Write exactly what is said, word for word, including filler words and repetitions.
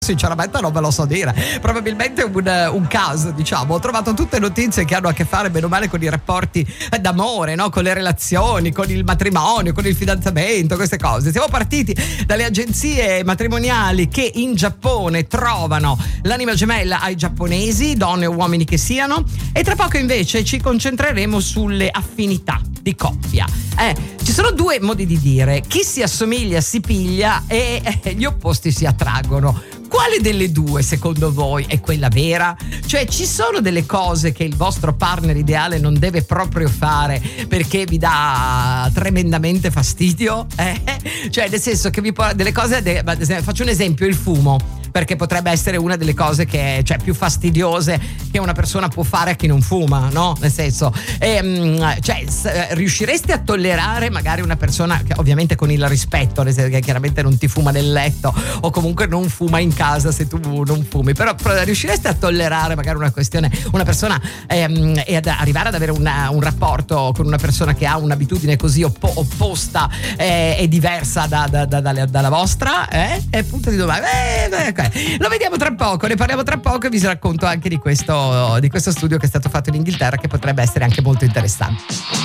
Sinceramente non ve lo so dire, probabilmente un, un caso, diciamo. Ho trovato tutte notizie che hanno a che fare bene o male con i rapporti d'amore, no? Con le relazioni, con il matrimonio, con il fidanzamento, queste cose. Siamo partiti dalle agenzie matrimoniali che in Giappone trovano l'anima gemella ai giapponesi, donne o uomini che siano, e tra poco invece ci concentreremo sulle affinità di coppia. Eh, ci sono due modi di dire: chi si assomiglia si piglia e eh, gli opposti si attraggono. Quale delle due secondo voi è quella vera? Cioè, ci sono delle cose che il vostro partner ideale non deve proprio fare perché vi dà tremendamente fastidio? Eh? Cioè, nel senso che vi può delle cose, de, faccio un esempio, il fumo, perché potrebbe essere una delle cose che, cioè, più fastidiose che una persona può fare a chi non fuma, no? Nel senso, ehm, cioè, riuscireste a tollerare magari una persona che, ovviamente con il rispetto, nel senso che chiaramente non ti fuma nel letto o comunque non fuma in casa se tu non fumi, però, però riuscireste a tollerare magari una questione, una persona ehm, e ad arrivare ad avere una, un rapporto con una persona che ha un'abitudine così oppo- opposta eh, e diversa da, da, da, da, dalla vostra? Eh? E punto di domanda. Eh, beh, lo vediamo tra poco, ne parliamo tra poco e vi racconto anche di questo, di questo studio che è stato fatto in Inghilterra, che potrebbe essere anche molto interessante.